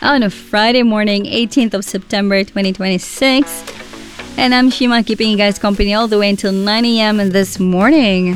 on a Friday morning, 18th of September 2026. And I'm Shima, keeping you guys company all the way until 9 a.m. this morning.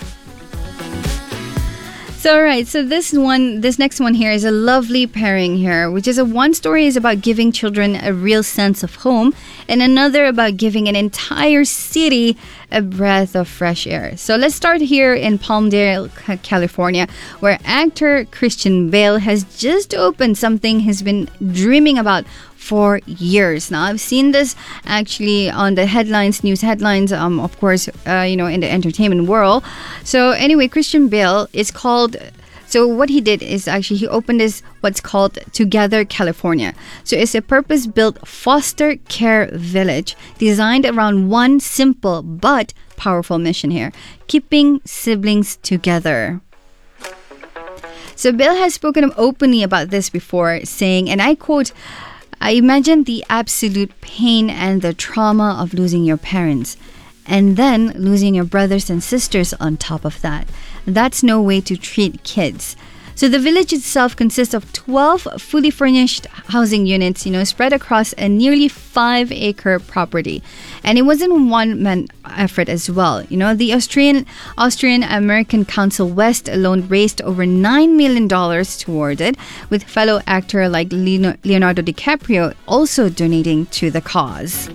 So, all right, so this next one here is a lovely pairing here, which is one story is about giving children a real sense of home, and another about giving an entire city a breath of fresh air. So let's start here in Palmdale, California, where actor Christian Bale has just opened something he's been dreaming about for years now. I've seen this actually on the news headlines, of course, in the entertainment world. So anyway, Christian Bale is called... So what he did is actually he opened this what's called Together California. So it's a purpose-built foster care village designed around one simple but powerful mission here: keeping siblings together. So Bale has spoken openly about this before, saying, and I quote, "I imagine the absolute pain and the trauma of losing your parents, and then losing your brothers and sisters on top of that. That's no way to treat kids." So the village itself consists of 12 fully furnished housing units, spread across a nearly 5-acre property. And it wasn't a one-man effort as well. The Austrian-American Council West alone raised over $9 million toward it, with fellow actor like Leonardo DiCaprio also donating to the cause.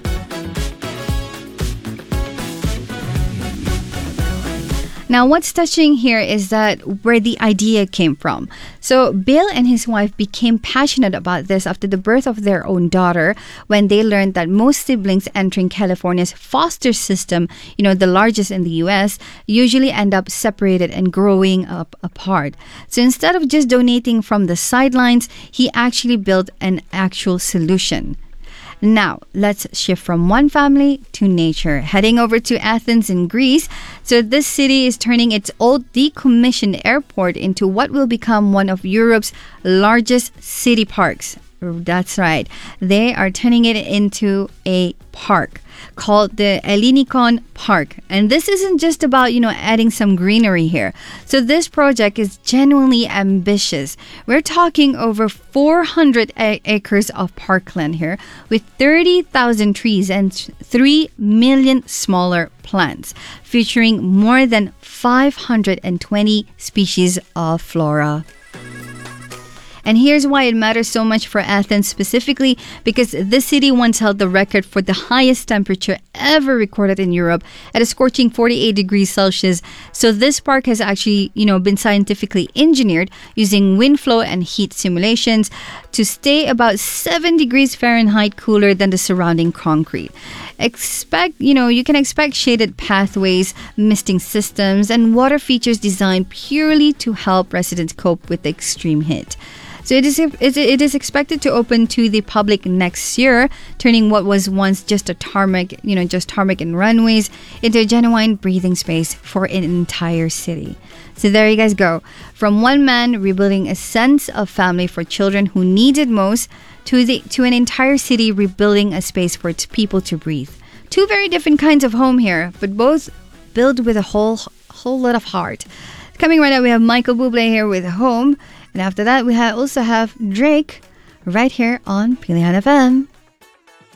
Now, what's touching here is that where the idea came from. So Bale and his wife became passionate about this after the birth of their own daughter, when they learned that most siblings entering California's foster system, the largest in the US, usually end up separated and growing up apart. So instead of just donating from the sidelines, he actually built an actual solution. Now, let's shift from one family to nature, heading over to Athens in Greece. So this city is turning its old decommissioned airport into what will become one of Europe's largest city parks. That's right. They are turning it into a park called the Ellinikon Park. And this isn't just about, adding some greenery here. So this project is genuinely ambitious. We're talking over 400 acres of parkland here, with 30,000 trees and 3 million smaller plants, featuring more than 520 species of flora. And here's why it matters so much for Athens specifically, because this city once held the record for the highest temperature ever recorded in Europe at a scorching 48 degrees Celsius. So this park has actually, been scientifically engineered using wind flow and heat simulations to stay about 7 degrees Fahrenheit cooler than the surrounding concrete. You can expect shaded pathways, misting systems, and water features designed purely to help residents cope with the extreme heat. So it is expected to open to the public next year, turning what was once just a tarmac and runways into a genuine breathing space for an entire city. So there you guys go. From one man rebuilding a sense of family for children who need it most, to an entire city rebuilding a space for its people to breathe. Two very different kinds of home here, but both built with a whole lot of heart. Coming right up, we have Michael Bublé here with Home. And after that, we also have Drake right here on Pilihan FM.